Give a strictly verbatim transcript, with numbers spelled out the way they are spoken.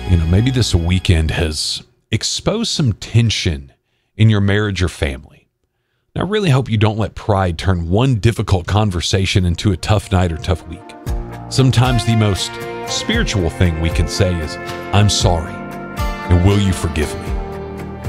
You know, maybe this weekend has exposed some tension in your marriage or family. Now, I really hope you don't let pride turn one difficult conversation into a tough night or tough week. Sometimes the most spiritual thing we can say is, I'm sorry, and will you forgive me?